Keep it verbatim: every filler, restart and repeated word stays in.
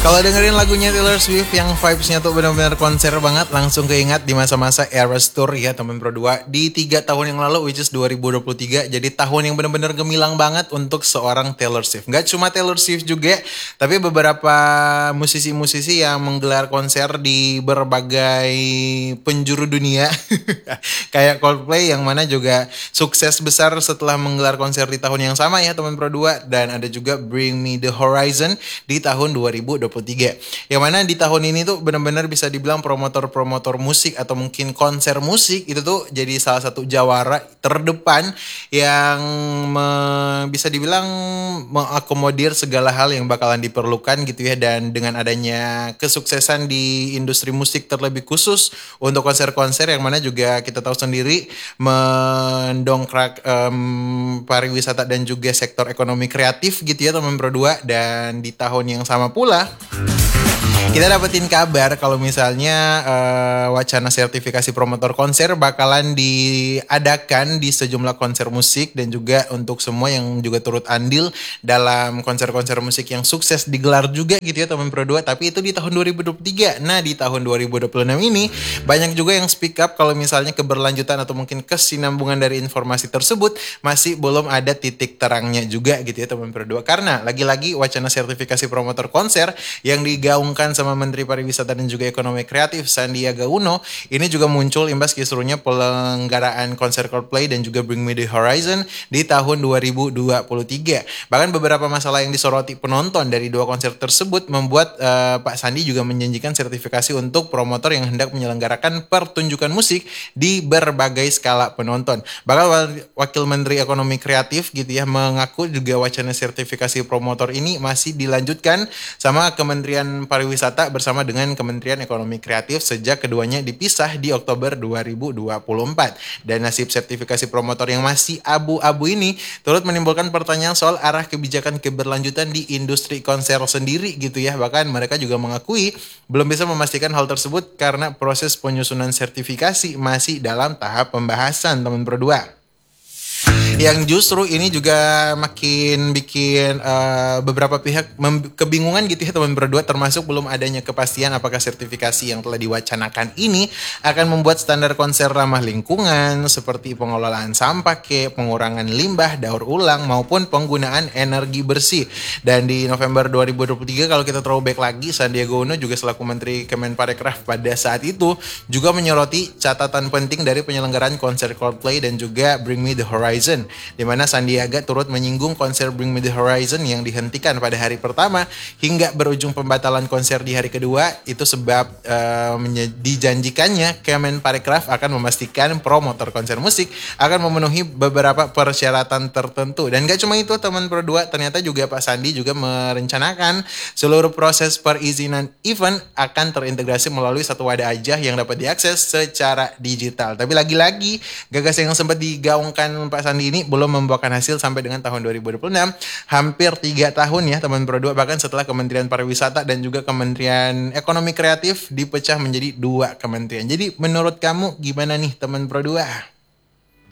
Kalau dengerin lagunya Taylor Swift yang vibes-nya tuh benar-benar konser banget, langsung keingat di masa-masa Eras Tour ya teman Pro dua di tiga tahun yang lalu, which is dua ribu dua puluh tiga. Jadi tahun yang benar-benar gemilang banget untuk seorang Taylor Swift. Gak cuma Taylor Swift juga, tapi beberapa musisi-musisi yang menggelar konser di berbagai penjuru dunia. Kayak Coldplay yang mana juga sukses besar setelah menggelar konser di tahun yang sama ya teman Pro dua. Dan ada juga Bring Me The Horizon di tahun dua ribu dua puluh tiga. Yang mana di tahun ini tuh benar-benar bisa dibilang promotor-promotor musik atau mungkin konser musik itu tuh jadi salah satu jawara terdepan yang me- bisa dibilang mengakomodir segala hal yang bakalan diperlukan gitu ya. Dan dengan adanya kesuksesan di industri musik terlebih khusus untuk konser-konser yang mana juga kita tahu sendiri mendongkrak um, pariwisata dan juga sektor ekonomi kreatif gitu ya teman Pro dua. Dan di tahun yang sama pula kita dapetin kabar kalau misalnya uh, wacana sertifikasi promotor konser bakalan diadakan di sejumlah konser musik dan juga untuk semua yang juga turut andil dalam konser-konser musik yang sukses digelar juga gitu ya teman Pro dua. Tapi itu di tahun dua ribu dua puluh tiga. Nah di tahun dua ribu dua puluh enam ini banyak juga yang speak up kalau misalnya keberlanjutan atau mungkin kesinambungan dari informasi tersebut masih belum ada titik terangnya juga gitu ya teman Pro dua. Karena lagi-lagi wacana sertifikasi promotor konser yang digaungkan sama Menteri Pariwisata dan juga Ekonomi Kreatif Sandiaga Uno ini juga muncul imbas kisruhnya pelenggaraan konser Coldplay dan juga Bring Me The Horizon di tahun dua ribu dua puluh tiga. Bahkan beberapa masalah yang disoroti penonton dari dua konser tersebut membuat uh, Pak Sandi juga menjanjikan sertifikasi untuk promotor yang hendak menyelenggarakan pertunjukan musik di berbagai skala penonton. Bahkan Wakil Menteri Ekonomi Kreatif gitu ya mengaku juga wacana sertifikasi promotor ini masih dilanjutkan sama Kementerian Pariwisata bersama dengan Kementerian Ekonomi Kreatif sejak keduanya dipisah di Oktober dua ribu dua puluh empat. Dan nasib sertifikasi promotor yang masih abu-abu ini turut menimbulkan pertanyaan soal arah kebijakan keberlanjutan di industri konser sendiri gitu ya. Bahkan mereka juga mengakui belum bisa memastikan hal tersebut karena proses penyusunan sertifikasi masih dalam tahap pembahasan teman Pro dua. Yang justru ini juga makin bikin uh, beberapa pihak mem- kebingungan gitu ya teman berdua, termasuk belum adanya kepastian apakah sertifikasi yang telah diwacanakan ini akan membuat standar konser ramah lingkungan seperti pengelolaan sampah, ke pengurangan limbah, daur ulang maupun penggunaan energi bersih. Dan di November dua ribu dua puluh tiga kalau kita throwback lagi, Sandiaga Uno juga selaku Menteri Kemenparekraf pada saat itu juga menyoroti catatan penting dari penyelenggaraan konser Coldplay dan juga Bring Me The Horizon, di mana Sandiaga turut menyinggung konser Bring Me The Horizon yang dihentikan pada hari pertama hingga berujung pembatalan konser di hari kedua itu sebab uh, menye- dijanjikannya Kemenparekraf akan memastikan promotor konser musik akan memenuhi beberapa persyaratan tertentu. Dan gak cuma itu teman Pro dua, ternyata juga Pak Sandi juga merencanakan seluruh proses perizinan event akan terintegrasi melalui satu wadah aja yang dapat diakses secara digital. Tapi lagi-lagi gagasan yang sempat digaungkan Pak Sandi ini belum membuahkan hasil sampai dengan tahun dua ribu dua puluh enam, hampir tiga tahun ya teman Pro dua, bahkan setelah Kementerian Pariwisata dan juga Kementerian Ekonomi Kreatif dipecah menjadi dua kementerian. Jadi menurut kamu gimana nih teman Pro dua?